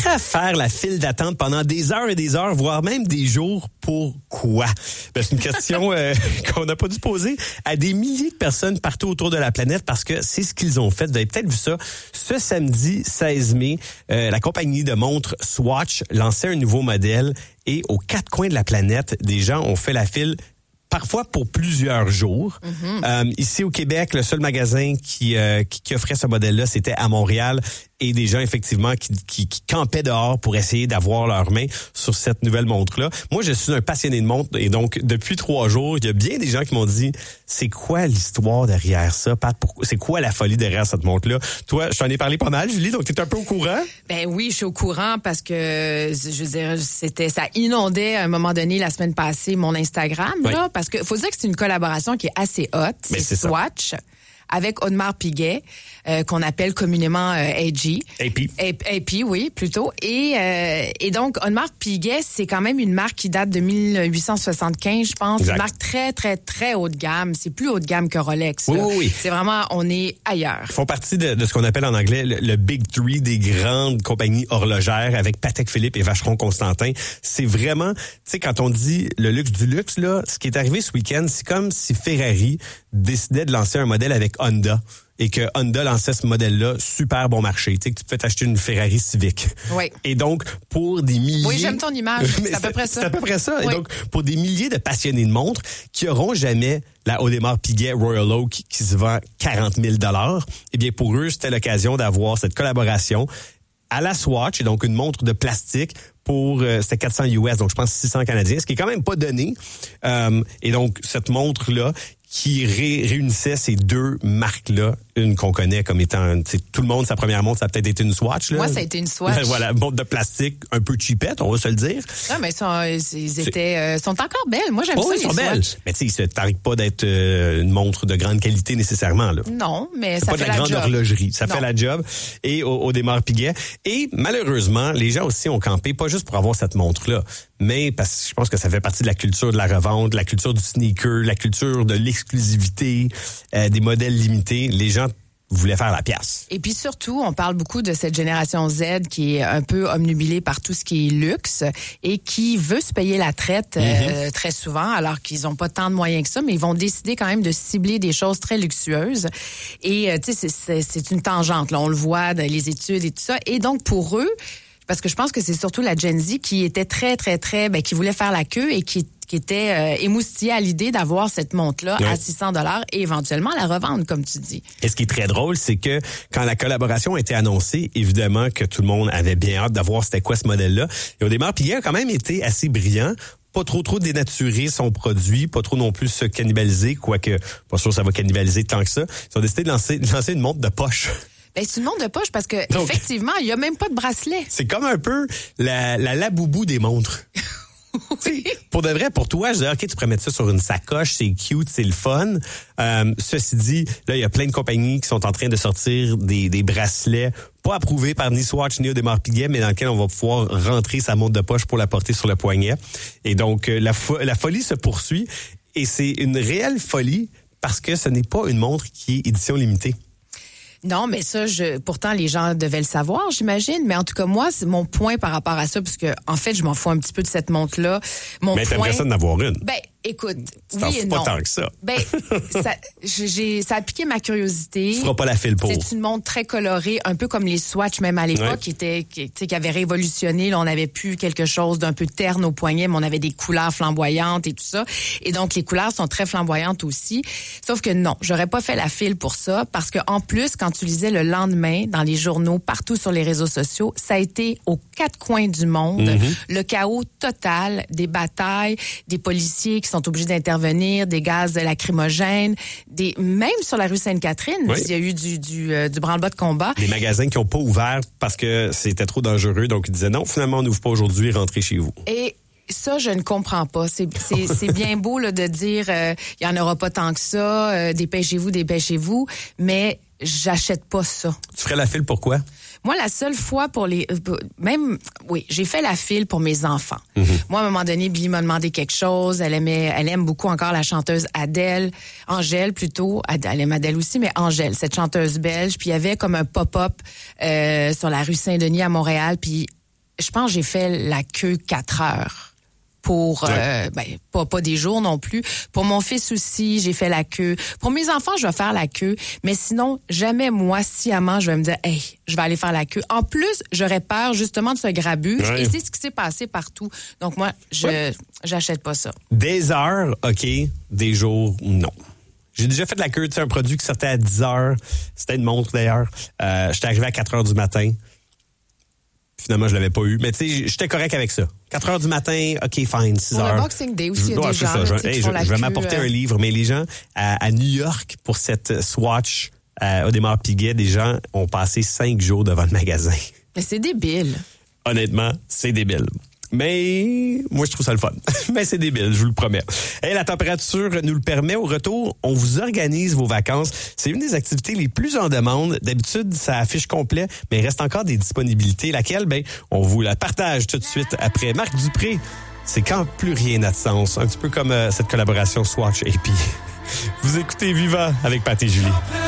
prêt à faire la file d'attente pendant des heures et des heures, voire même des jours? Pourquoi? Ben, c'est une question qu'on n'a pas dû poser à des milliers de personnes partout autour de la planète parce que c'est ce qu'ils ont fait. Vous avez peut-être vu ça. Ce samedi 16 mai, la compagnie de montres Swatch lançait un nouveau modèle et aux quatre coins de la planète, des gens ont fait la file parfois pour plusieurs jours. Ici au Québec, le seul magasin qui offrait ce modèle-là, c'était à Montréal. Et des gens, effectivement, qui campaient dehors pour essayer d'avoir leurs mains sur cette nouvelle montre-là. Moi, je suis un passionné de montres. Et donc, depuis 3 jours, il y a bien des gens qui m'ont dit, c'est quoi l'histoire derrière ça, Pat? C'est quoi la folie derrière cette montre-là? Toi, je t'en ai parlé pas mal, Julie, donc t'es un peu au courant? Ben oui, je suis au courant parce que, je veux dire, ça inondait à un moment donné la semaine passée mon Instagram, là, parce que faut dire que c'est une collaboration qui est assez haute. C'est Swatch. Avec Audemars Piguet, qu'on appelle communément AG. AP, oui, plutôt. Et donc, Audemars Piguet, c'est quand même une marque qui date de 1875, je pense. Exact. Une marque très, très, très haut de gamme. C'est plus haut de gamme que Rolex. Oui. C'est vraiment, on est ailleurs. Ils font partie de ce qu'on appelle en anglais le Big Three des grandes compagnies horlogères avec Patek Philippe et Vacheron Constantin. C'est vraiment, tu sais, quand on dit le luxe du luxe, là, ce qui est arrivé ce week-end, c'est comme si Ferrari décidait de lancer un modèle avec Honda et que Honda lançait ce modèle-là, super bon marché. Tu sais, que tu peux t'acheter une Ferrari Civic. Oui. Et donc, pour des milliers... Oui, j'aime ton image. C'est à peu près ça. C'est à peu près ça. Oui. Et donc, pour des milliers de passionnés de montres qui auront jamais la Audemars Piguet Royal Oak qui se vend 40 000 $, eh bien, pour eux, c'était l'occasion d'avoir cette collaboration à la Swatch, et donc une montre de plastique pour c'était 400 US, donc je pense 600 Canadiens, ce qui est quand même pas donné. Et donc, cette montre-là qui réunissait ces deux marques-là, une qu'on connaît comme étant, tout le monde, sa première montre, ça a peut-être été une Swatch. Là. Moi, ça a été une Swatch. Voilà, montre de plastique, un peu cheapette, on va se le dire. Non, mais ils sont encore belles. Moi, j'aime ça, ils sont les belles. Swatch. Mais tu sais, ils se targuent pas d'être une montre de grande qualité nécessairement. Là. Non, mais c'est ça pas fait de la grande horlogerie. Ça fait la job. Et au Audemars Piguet. Et malheureusement, les gens aussi ont campé, pas juste pour avoir cette montre-là, mais parce que je pense que ça fait partie de la culture de la revente, la culture du sneaker, la culture de l'exclusivité, des modèles limités. Les gens voulaient faire la pièce. Et puis surtout, on parle beaucoup de cette génération Z qui est un peu omnubilée par tout ce qui est luxe et qui veut se payer la traite très souvent, alors qu'ils n'ont pas tant de moyens que ça, mais ils vont décider quand même de cibler des choses très luxueuses. Et tu sais, c'est une tangente, là, on le voit dans les études et tout ça. Et donc pour eux, parce que je pense que c'est surtout la Gen Z qui était très, très, très, qui voulait faire la queue et qui était émoustillée à l'idée d'avoir cette montre-là à 600 $ et éventuellement la revendre, comme tu dis. Et ce qui est très drôle, c'est que quand la collaboration a été annoncée, évidemment que tout le monde avait bien hâte d'avoir c'était quoi ce modèle-là. Et Audemars Piguet a quand même été assez brillant. Pas trop dénaturer son produit, pas trop non plus se cannibaliser, quoique pas sûr que ça va cannibaliser tant que ça. Ils ont décidé de lancer une montre de poche. Ben, c'est une montre de poche parce que, donc, effectivement, il y a même pas de bracelet. C'est comme un peu la laboubou des montres. Oui. Pour de vrai, pour toi, je dis, OK, tu pourrais mettre ça sur une sacoche, c'est cute, c'est le fun. Ceci dit, là, il y a plein de compagnies qui sont en train de sortir des bracelets pas approuvés par ni Swatch ni Audemars Piguet, mais dans lesquels on va pouvoir rentrer sa montre de poche pour la porter sur le poignet. Et donc, la folie se poursuit. Et c'est une réelle folie parce que ce n'est pas une montre qui est édition limitée. Non, mais ça, pourtant, les gens devaient le savoir, j'imagine. Mais en tout cas, moi, c'est mon point par rapport à ça, parce que, en fait, je m'en fous un petit peu de cette montre-là. Mais t'aimerais ça d'en avoir une. Ben, écoute, oui et non. Pas tant que ça. Ben, ça a piqué ma curiosité. Tu feras pas la file pour. C'est une montre très colorée, un peu comme les Swatch, même à l'époque, qui avait révolutionné. Là, on avait plus quelque chose d'un peu terne au poignet, mais on avait des couleurs flamboyantes et tout ça. Et donc, les couleurs sont très flamboyantes aussi. Sauf que non, j'aurais pas fait la file pour ça, parce que en plus, quand tu lisais le lendemain dans les journaux, partout sur les réseaux sociaux, ça a été aux quatre coins du monde, le chaos total, des batailles, des policiers qui sont obligés d'intervenir, des gaz lacrymogènes, même sur la rue Sainte-Catherine, il y a eu du branle-bas de combat. Des magasins qui n'ont pas ouvert parce que c'était trop dangereux, donc ils disaient non, finalement on n'ouvre pas aujourd'hui, rentrez chez vous. Et ça, je ne comprends pas. C'est bien beau là, de dire il y en aura pas tant que ça, dépêchez-vous, mais j'achète pas ça. Tu ferais la file pour quoi? Moi, la seule fois j'ai fait la file pour mes enfants. Moi, à un moment donné, Billy m'a demandé quelque chose. Elle aime beaucoup encore la chanteuse Angèle plutôt. Elle aime Adèle aussi, mais Angèle, cette chanteuse belge. Puis il y avait comme un pop-up sur la rue Saint-Denis à Montréal. Puis je pense que j'ai fait la queue 4 heures. Pour pas des jours non plus. Pour mon fils aussi, j'ai fait la queue. Pour mes enfants, je vais faire la queue, mais sinon jamais moi sciemment je vais me dire hey, je vais aller faire la queue. En plus, j'aurais peur justement de ce grabuge et c'est ce qui s'est passé partout. Donc moi, j'achète pas ça. Des heures, OK, des jours non. J'ai déjà fait de la queue, tu sais, un produit qui sortait à 10 heures. C'était une montre d'ailleurs. J'étais arrivé à 4 heures du matin. Finalement, je l'avais pas eu. Mais tu sais, j'étais correct avec ça. 4 heures du matin, OK, fine, 6 heures. Pour le Boxing Day aussi, il y a des gens je vais m'apporter un livre. Mais les gens, à New York, pour cette Swatch, Audemars Piguet, des gens ont passé 5 jours devant le magasin. Mais c'est débile. Honnêtement, c'est débile. Mais moi, je trouve ça le fun. Mais c'est débile, je vous le promets. Et la température nous le permet. Au retour, on vous organise vos vacances. C'est une des activités les plus en demande. D'habitude, ça affiche complet, mais il reste encore des disponibilités. Laquelle, on vous la partage tout de suite après. Marc Dupré, c'est quand plus rien n'a de sens. Un petit peu comme cette collaboration Swatch et puis vous écoutez Viva avec Pat et Julie.